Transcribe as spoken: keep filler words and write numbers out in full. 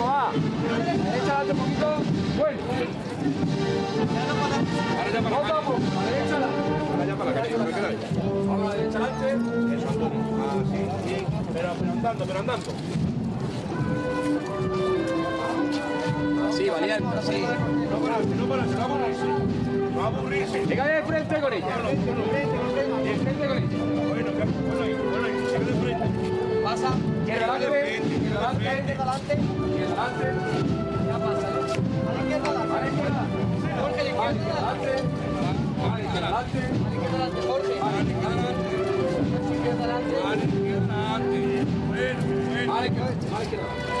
va. Derecha adelante un poquito. Bueno. Ahora ya para la Otra poco. A la derecha adelante. Ahora ya para la calle, para quedar. Vamos a la derecha adelante. Eso, Antonio. Ah, sí, sí. Pero, pero andando, pero andando. Sí, valiente, sí. No pararse, no pararse, no pararse. No aburrirse. Venga de frente con ella. Bueno, bueno, De frente con ella. bueno, que- bueno, ahí, bueno, ahí, sigue de frente. Pasa. Izquierda adelante. Izquierda adelante. Izquierda adelante. Ya pasa. A la izquierda adelante. A la izquierda. Jorge, a la izquierda adelante. A la izquierda adelante. A la izquierda adelante. Jorge. A la izquierda adelante. A la izquierda adelante. Vale, izquierda, adelante. Bueno, bueno. A la izquierda. A la izquierda.